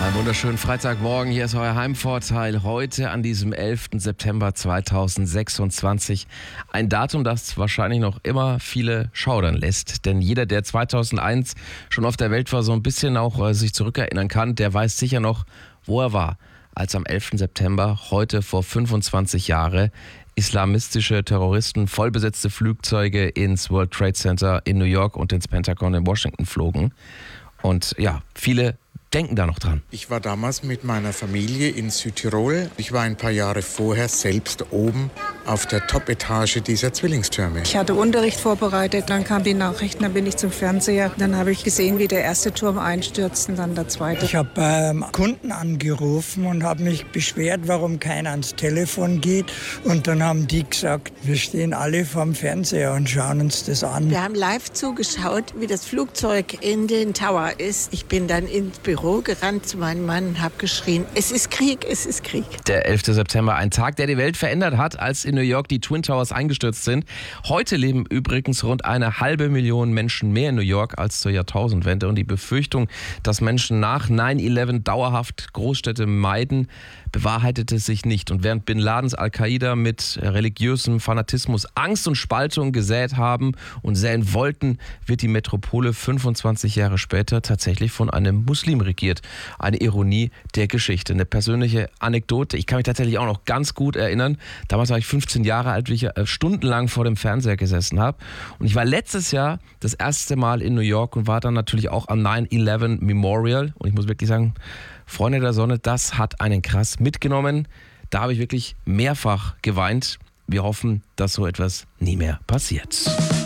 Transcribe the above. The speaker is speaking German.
Einen wunderschönen Freitagmorgen, hier ist euer Heimvorteil. Heute an diesem 11. September 2026. Ein Datum, das wahrscheinlich noch immer viele schaudern lässt. Denn jeder, der 2001 schon auf der Welt war, so ein bisschen auch sich zurückerinnern kann, der weiß sicher noch, wo er war, als am 11. September, heute vor 25 Jahren, islamistische Terroristen vollbesetzte Flugzeuge ins World Trade Center in New York und ins Pentagon in Washington flogen. Und ja, viele denken da noch dran. Ich war damals mit meiner Familie in Südtirol. Ich war ein paar Jahre vorher selbst oben auf der Top-Etage dieser Zwillingstürme. Ich hatte Unterricht vorbereitet, dann kam die Nachrichten, dann bin ich zum Fernseher. Dann habe ich gesehen, wie der erste Turm einstürzt und dann der zweite. Ich habe Kunden angerufen und habe mich beschwert, warum keiner ans Telefon geht. Und dann haben die gesagt, wir stehen alle vorm Fernseher und schauen uns das an. Wir haben live zugeschaut, wie das Flugzeug in den Tower ist. Ich bin dann ins Büro gerannt zu meinem Mann und habe geschrien, es ist Krieg, es ist Krieg. Der 11. September, ein Tag, der die Welt verändert hat, als in New York die Twin Towers eingestürzt sind. Heute leben übrigens rund 500.000 Menschen mehr in New York als zur Jahrtausendwende. Und die Befürchtung, dass Menschen nach 9/11 dauerhaft Großstädte meiden, bewahrheitete sich nicht. Und während Bin Ladens Al-Qaida mit religiösem Fanatismus Angst und Spaltung gesät haben und säen wollten, wird die Metropole 25 Jahre später tatsächlich von einem Muslim regiert. Eine Ironie der Geschichte. Eine persönliche Anekdote. Ich kann mich tatsächlich auch noch ganz gut erinnern. Damals war ich 15 Jahre alt, wie ich stundenlang vor dem Fernseher gesessen habe. Und ich war letztes Jahr das erste Mal in New York und war dann natürlich auch am 9/11 Memorial. Und ich muss wirklich sagen, Freunde der Sonne, das hat einen krass mitgenommen. Da habe ich wirklich mehrfach geweint. Wir hoffen, dass so etwas nie mehr passiert.